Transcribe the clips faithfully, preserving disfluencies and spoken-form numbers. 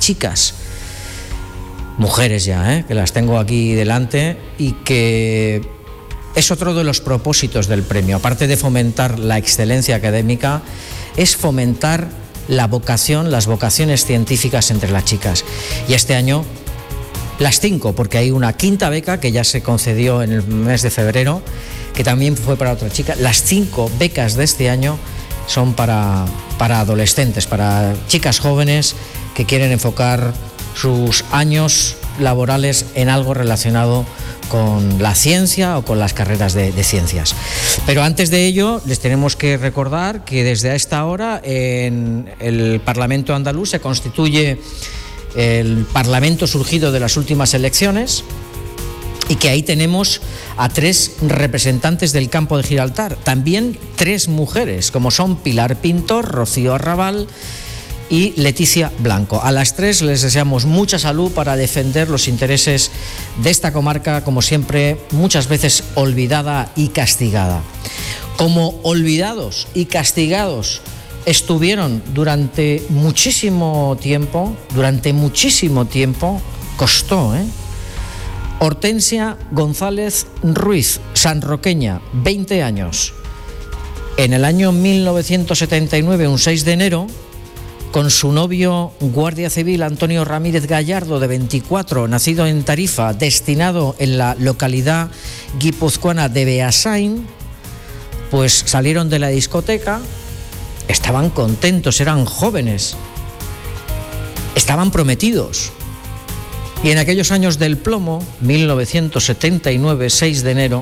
chicas, mujeres ya, ¿eh? que las tengo aquí delante, y que es otro de los propósitos del premio. Aparte de fomentar la excelencia académica, es fomentar la vocación, las vocaciones científicas entre las chicas. Y este año las cinco, porque hay una quinta beca que ya se concedió en el mes de febrero, que también fue para otra chica. Las cinco becas de este año son para, para adolescentes, para chicas jóvenes que quieren enfocar sus años laborales en algo relacionado con la ciencia o con las carreras de, de ciencias. Pero antes de ello, les tenemos que recordar que desde esta hora en el Parlamento andaluz se constituye el Parlamento surgido de las últimas elecciones, y que ahí tenemos a tres representantes del campo de Gibraltar, también tres mujeres, como son Pilar Pintor, Rocío Arrabal y Leticia Blanco. A las tres les deseamos mucha salud para defender los intereses de esta comarca, como siempre, muchas veces olvidada y castigada. Como olvidados y castigados estuvieron durante muchísimo tiempo, durante muchísimo tiempo, costó, ¿eh? Hortensia González Ruiz, sanroqueña, veinte años. En el año mil novecientos setenta y nueve, un seis de enero, con su novio guardia civil Antonio Ramírez Gallardo, de veinticuatro, nacido en Tarifa, destinado en la localidad guipuzcoana de Beasain, pues salieron de la discoteca, estaban contentos, eran jóvenes, estaban prometidos. Y en aquellos años del plomo, mil novecientos setenta y nueve, seis de enero,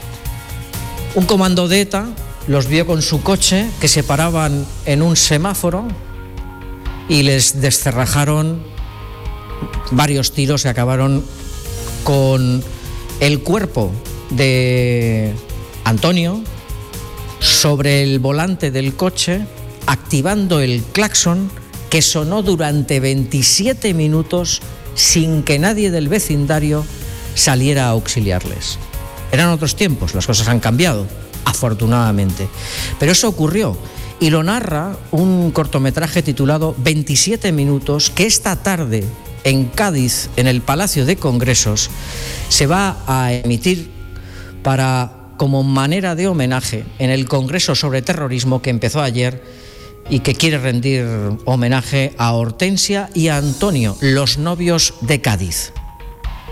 un comando de ETA los vio con su coche, que se paraban en un semáforo, y les descerrajaron varios tiros que acabaron con el cuerpo de Antonio sobre el volante del coche, activando el claxon, que sonó durante veintisiete minutos sin que nadie del vecindario saliera a auxiliarles. Eran otros tiempos, las cosas han cambiado, afortunadamente. Pero eso ocurrió, y lo narra un cortometraje titulado veintisiete minutos, que esta tarde en Cádiz, en el Palacio de Congresos, se va a emitir para, como manera de homenaje en el Congreso sobre Terrorismo que empezó ayer, y que quiere rendir homenaje a Hortensia y a Antonio, los novios de Cádiz.